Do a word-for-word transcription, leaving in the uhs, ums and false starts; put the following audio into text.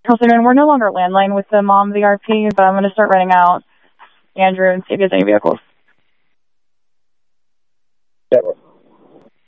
Counselor, we're no longer landline with them on the R P, but I'm going to start writing out Andrew and see if he has any vehicles. That works.